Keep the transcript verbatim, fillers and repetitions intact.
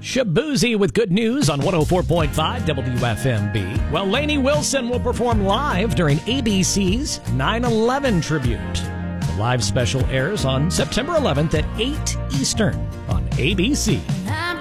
Shabuzi with good news on one oh four point five W F M B. Well, Lainey Wilson will perform live during A B C's nine eleven tribute. The live special airs on September eleventh at eight Eastern on A B C.